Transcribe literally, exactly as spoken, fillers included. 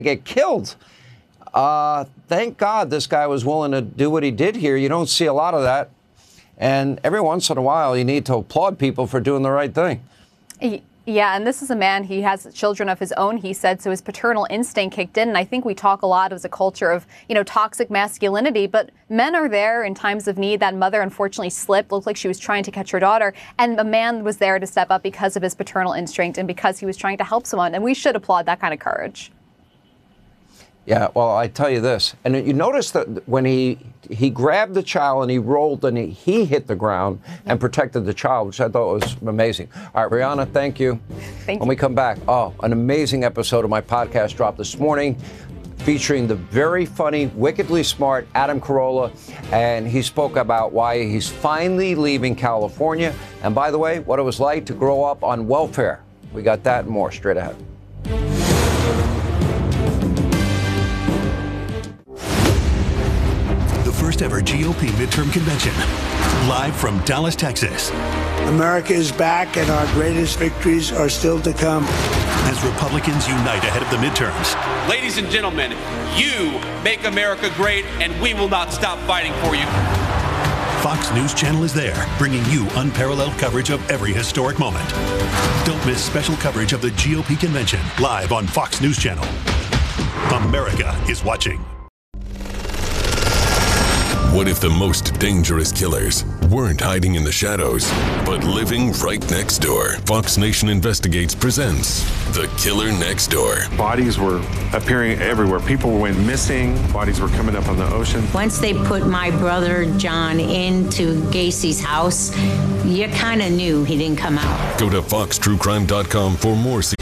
get killed. Uh, thank God this guy was willing to do what he did here. You don't see a lot of that. And every once in a while, you need to applaud people for doing the right thing. Yeah, and this is a man, he has children of his own, he said, so his paternal instinct kicked in. And I think we talk a lot as a culture of, you know, toxic masculinity, but men are there in times of need. That mother unfortunately slipped, looked like she was trying to catch her daughter, and a man was there to step up because of his paternal instinct and because he was trying to help someone. And we should applaud that kind of courage. Yeah, well, I tell you this, and you notice that when he he grabbed the child and he rolled and he, he hit the ground and protected the child, which I thought was amazing. All right, Brianna, thank you. Thank you. When we come back, oh, an amazing episode of my podcast dropped this morning featuring the very funny, wickedly smart Adam Carolla, and he spoke about why he's finally leaving California, and by the way, what it was like to grow up on welfare. We got that and more straight ahead. First ever G O P midterm convention, live from Dallas, Texas. America is back and our greatest victories are still to come. As Republicans unite ahead of the midterms. Ladies and gentlemen, you make America great and we will not stop fighting for you. Fox News Channel is there, bringing you unparalleled coverage of every historic moment. Don't miss special coverage of the G O P convention, live on Fox News Channel. America is watching. What if the most dangerous killers weren't hiding in the shadows, but living right next door? Fox Nation Investigates presents The Killer Next Door. Bodies were appearing everywhere. People went missing. Bodies were coming up on the ocean. Once they put my brother John into Gacy's house, you kind of knew he didn't come out. Go to fox true crime dot com for more.